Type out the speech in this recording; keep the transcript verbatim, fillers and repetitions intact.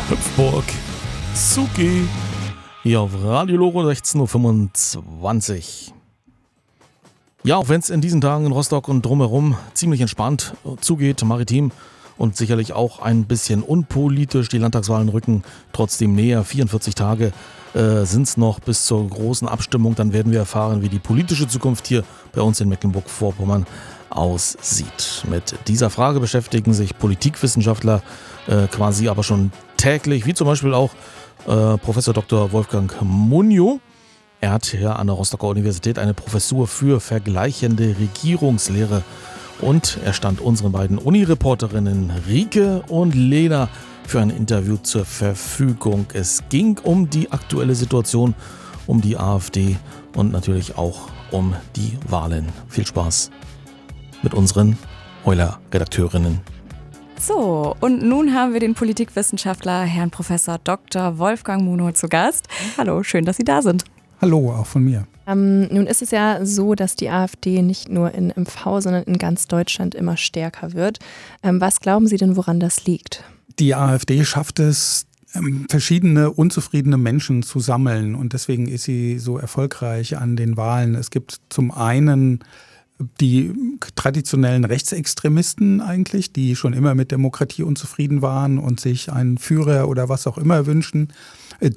Hüpfburg, Suki, hier auf Radio Loro sechzehn Uhr fünfundzwanzig. Ja, auch wenn es in diesen Tagen in Rostock und drumherum ziemlich entspannt zugeht, maritim und sicherlich auch ein bisschen unpolitisch, die Landtagswahlen rücken trotzdem näher. vierundvierzig Tage äh, sind es noch bis zur großen Abstimmung. Dann werden wir erfahren, wie die politische Zukunft hier bei uns in Mecklenburg-Vorpommern aussieht. Mit dieser Frage beschäftigen sich Politikwissenschaftler äh, quasi aber schon täglich, wie zum Beispiel auch äh, Professor Doktor Wolfgang Munjo. Er hat hier an der Rostocker Universität eine Professur für vergleichende Regierungslehre und er stand unseren beiden Uni-Reporterinnen Rike und Lena für ein Interview zur Verfügung. Es ging um die aktuelle Situation, um die AfD und natürlich auch um die Wahlen. Viel Spaß mit unseren Euler-Redakteurinnen. So, und nun haben wir den Politikwissenschaftler Herrn Professor Doktor Wolfgang Munjo zu Gast. Hallo, schön, dass Sie da sind. Hallo, auch von mir. Ähm, nun ist es ja so, dass die AfD nicht nur in M V, sondern in ganz Deutschland immer stärker wird. Ähm, was glauben Sie denn, woran das liegt? Die AfD schafft es, ähm, verschiedene unzufriedene Menschen zu sammeln und deswegen ist sie so erfolgreich an den Wahlen. Es gibt zum einen die traditionellen Rechtsextremisten eigentlich, die schon immer mit Demokratie unzufrieden waren und sich einen Führer oder was auch immer wünschen.